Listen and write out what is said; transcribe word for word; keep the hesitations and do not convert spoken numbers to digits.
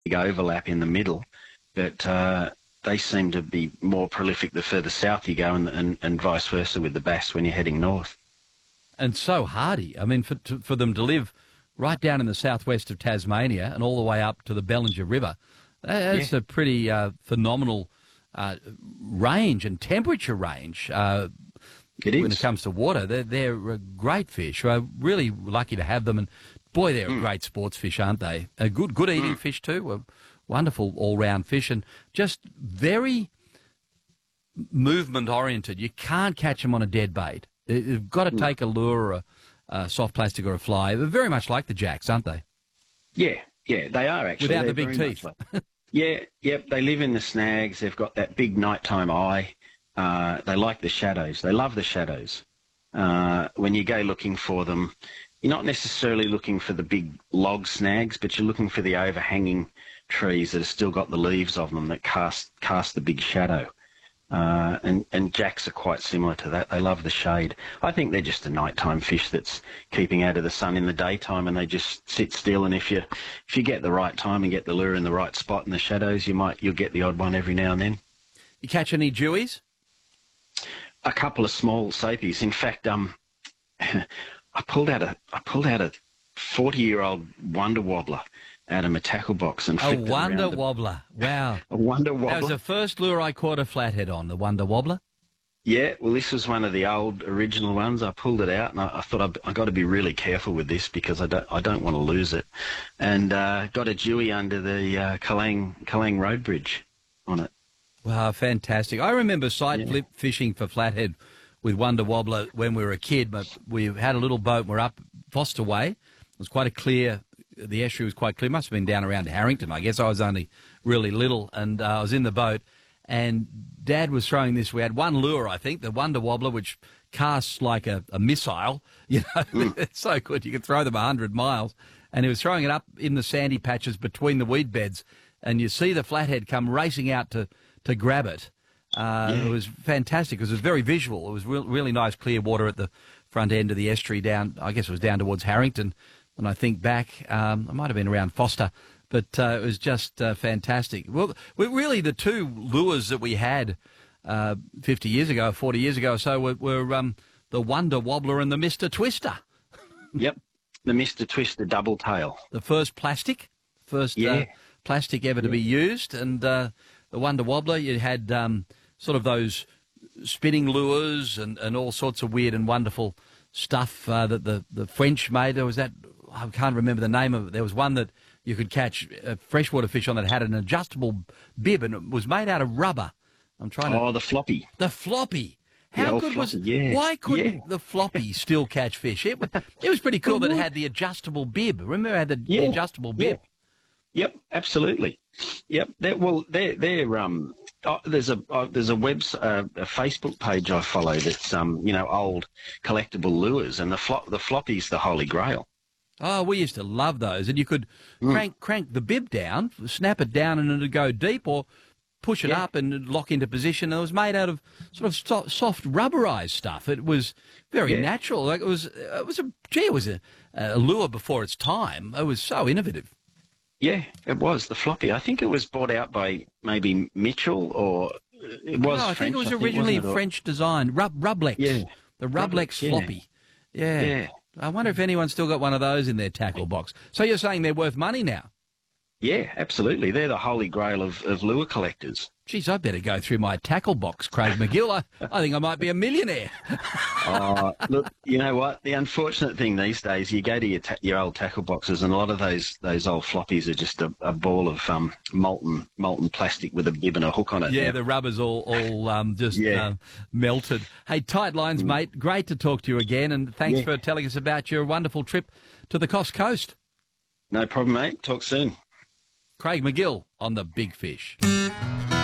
big overlap in the middle, but uh, they seem to be more prolific the further south you go, and, and, and vice versa with the bass when you're heading north. And so hardy. I mean, for to, for them to live right down in the southwest of Tasmania and all the way up to the Bellinger River, that's yeah. a pretty uh, phenomenal uh, range and temperature range. Uh, it is. When it comes to water, they're, they're a great fish. We're really lucky to have them, and boy, they're mm. great sports fish, aren't they? A good, good eating mm. fish too. A wonderful all-round fish, and just very movement-oriented. You can't catch them on a dead bait. You've got to take a lure or a, a soft plastic or a fly. They're very much like the jacks, aren't they? Yeah, yeah, they are actually. Without They're the big teeth. Like, yeah, yep, they live in the snags. They've got that big nighttime eye. Uh, they like the shadows. They love the shadows. Uh, when you go looking for them, you're not necessarily looking for the big log snags, but you're looking for the overhanging trees that have still got the leaves of them that cast cast the big shadow. Uh, and, and jacks are quite similar to that. They love the shade. I think they're just a nighttime fish that's keeping out of the sun in the daytime, and they just sit still. And if you if you get the right time and get the lure in the right spot in the shadows, you might you'll get the odd one every now and then. You catch any dewies? A couple of small soapies. In fact, um, I pulled out a I pulled out a forty year old wonder wobbler out of my tackle box and a wonder wobbler. Wow, a wonder wobbler. That was the first lure I caught a flathead on. The wonder wobbler. Yeah, well, this was one of the old original ones. I pulled it out, and I, I thought I'd, I got to be really careful with this because I don't I don't want to lose it, and uh, got a dewey under the uh, Kalang Kalang Road Bridge on it. Wow, fantastic! I remember sight flip yeah. fishing for flathead with wonder wobbler when we were a kid. But we had a little boat. We're up Foster Way. It was quite a clear. The estuary was quite clear. Must have been down around Harrington. I guess I was only really little, and uh, I was in the boat, and Dad was throwing this. We had one lure, I think, the wonder wobbler, which casts like a, a missile. You know, mm. It's so good. You could throw them a hundred miles, and he was throwing it up in the sandy patches between the weed beds, and you see the flathead come racing out to to grab it. Uh, yeah. It was fantastic because it was very visual. It was re- really nice, clear water at the front end of the estuary down. I guess it was down towards Harrington. When I think back, um, I might have been around Foster, but uh, it was just uh, fantastic. Well, we, really, the two lures that we had uh, fifty years ago, forty years ago or so were, were um, the Wonder Wobbler and the Mister Twister. Yep, the Mister Twister double tail. The first plastic, first yeah. uh, plastic ever to yeah. be used. And uh, the Wonder Wobbler, you had um, sort of those spinning lures and, and all sorts of weird and wonderful stuff uh, that the, the French made. There was that... I can't remember the name of it. There was one that you could catch a freshwater fish on that had an adjustable bib, and it was made out of rubber. I'm trying to... Oh, the floppy. The floppy. How good floppy, was it? Yeah. Why couldn't yeah. the floppy still catch fish? It was, it was pretty cool that it had the adjustable bib. Remember it had the, yeah. the adjustable bib? Yeah. Yep, absolutely. Yep. They're, well, they're... they're um, oh, there's a oh, there's a web uh, a Facebook page I follow that's um you know old collectible lures, and the flop the floppy's the holy grail. Oh, we used to love those, and you could mm. crank crank the bib down, snap it down, and it'd go deep, or push it yeah. up and lock into position. And it was made out of sort of so- soft rubberized stuff. It was very yeah. natural. Like it was, it was a gee, it was a, a lure before its time. It was so innovative. Yeah, it was the floppy. I think it was bought out by maybe Mitchell, or it was. No, I French, think it was I think, originally it, French design. Rub Rublex. Yeah, the Rublex Rublex, yeah. floppy. Yeah. Yeah. I wonder if anyone's still got one of those in their tackle box. So you're saying they're worth money now? Yeah, absolutely. They're the holy grail of, of lure collectors. Geez, I better go through my tackle box, Craig McGill. I, I think I might be a millionaire. uh, look, you know what? The unfortunate thing these days, you go to your ta- your old tackle boxes, and a lot of those those old floppies are just a, a ball of um, molten molten plastic with a bib and a hook on it. Yeah, now. the rubber's all all um, just yeah. um, melted. Hey, tight lines, mm. mate. Great to talk to you again, and thanks yeah. for telling us about your wonderful trip to the Coast Coast. No problem, mate. Talk soon. Craig McGill on the Big Fish.